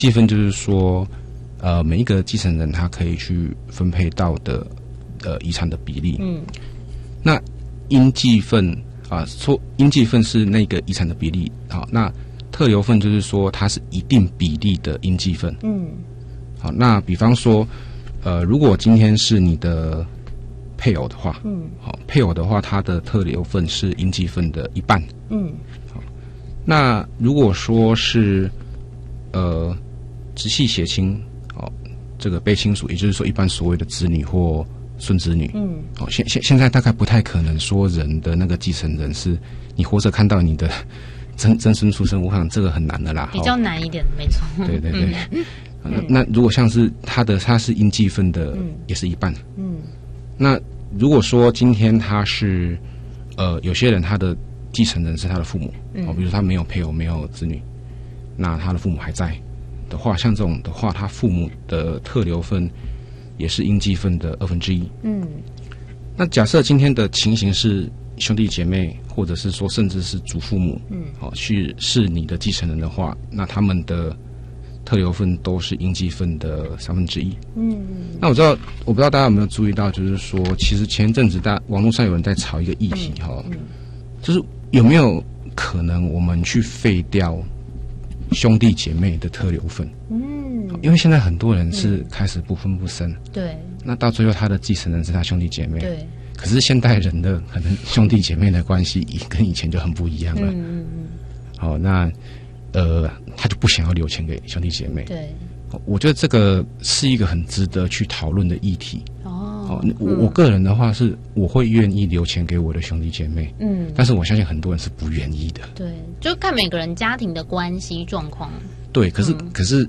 继分就是说，每一个继承人他可以去分配到的遗产的比例。那应继分说应继分是那个遗产的比例，好，那特留分就是说它是一定比例的应继分。好，那比方说，如果今天是你的配偶的话，好，配偶的话，他的特留分是应继分的一半。好，那如果说是直系血亲，这个被亲属，也就是说一般所谓的子女或孙子女，现在大概不太可能说人的那个继承人是你活着看到你的曾孙出生，我想这个很难的啦， 比较难一点，没错。 对对对。那如果像是他是应继分的，也是一半。那如果说今天他是有些人他的继承人是他的父母，比如他没有配偶没有子女，那他的父母还在的话，像这种的话，他父母的特留分也是应继分的1/2。那假设今天的情形是兄弟姐妹，或者是说甚至是祖父母，是你的继承人的话，那他们的特留分都是应继分的1/3。那我不知道大家有没有注意到，就是说，其实前一阵子网络上有人在炒一个议题，就是有没有可能我们去废掉兄弟姐妹的特留分？因为现在很多人是开始不分不生， 对， 那到最后他的继承人是他兄弟姐妹， 对。 可是现代人的可能兄弟姐妹的关系跟以前就很不一样了。好，那他就不想要留钱给兄弟姐妹。 对， 我觉得这个是一个很值得去讨论的议题。我个人的话是，我会愿意留钱给我的兄弟姐妹。但是我相信很多人是不愿意的。 对，就看每个人家庭的关系状况。 对，可是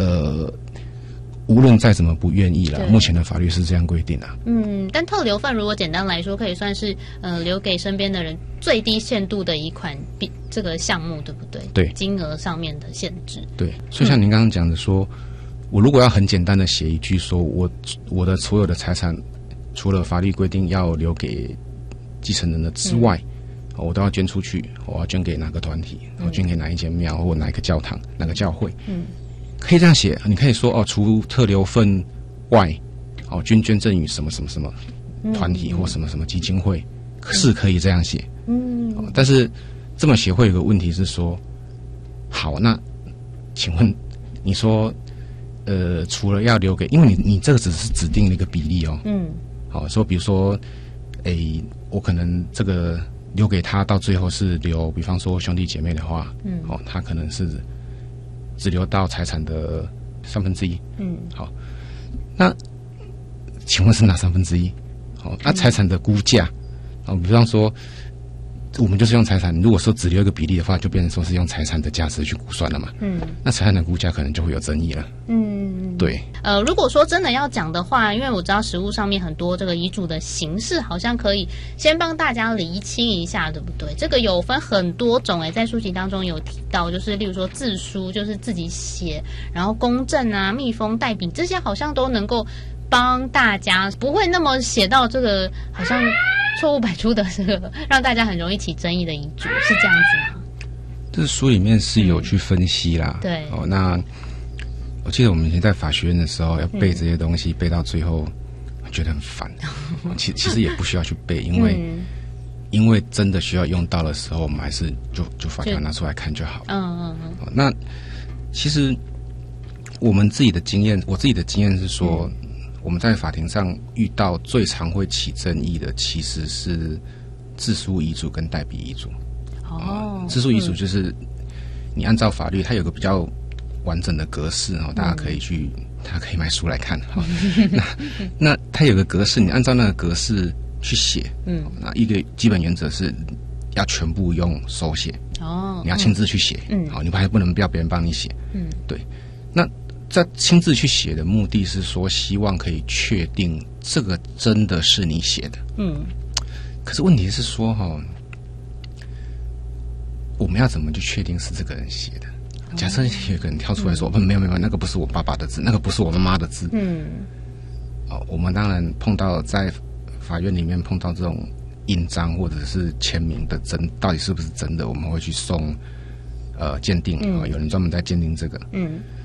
无论再怎么不愿意啦，目前的法律是这样规定啊。 但特留分如果简单来说，可以算是留给身边的人最低限度的一款这个项目，对不对？对，金额上面的限制。对， 所以像您刚刚讲的说，我如果要很简单的写一句说，我的所有的财产，除了法律规定要留给继承人的之外，我都要捐出去，我要捐给哪个团体，我捐给哪一间庙或哪一个教堂、哪个教会。可以这样写，你可以说除特留分外，捐赠于什么什么什么团体或什么什么基金会，是可以这样写。但是这么写会有个问题是说，好，那请问你说，除了要留给，因为你这个只是指定了一个比例哦。好，说比如说，我可能这个留给他到最后是留，比方说兄弟姐妹的话，他可能是只留到财产的1/3。好，那请问是哪1/3？好，那财产的估价，比方说，我们就是用财产，如果说只留一个比例的话，就变成说是用财产的价值去估算了嘛。那财产的估价可能就会有争议了。对。 如果说真的要讲的话，因为我知道实务上面很多这个遗嘱的形式，好像可以先帮大家厘清一下，对不对？这个有分很多种，在书籍当中有提到，就是例如说自书，就是自己写，然后公证啊、密封、代笔，这些好像都能够帮大家不会那么写到这个好像错误百出的这个让大家很容易起争议的遗嘱，是这样子吗？ 这书里面是有去分析啦。 对。 那我记得我们以前在法学院的时候要背这些东西，背到最后我觉得很烦。其实也不需要去背，因为真的需要用到的时候，我们还是就法条拿出来看就好了。那其实我自己的经验是说，我们在法庭上遇到最常会起争议的，其实是自书遗嘱跟代笔遗嘱。自书遗嘱就是你按照法律，它有个比较完整的格式，大家可以买书来看。那它有个格式，你按照那个格式去写。那一个基本原则是要全部用手写。你要亲自去写。好，你还不能要别人帮你写。对。那在亲自去写的目的是说，希望可以确定这个真的是你写的。可是问题是说，我们要怎么去确定是这个人写的？假设有个人跳出来说，没有，那个不是我爸爸的字，那个不是我妈妈的字。我们当然在法院里面碰到这种印章或者是签名的到底是不是真的，我们会去送鉴定。有人专门在鉴定这个。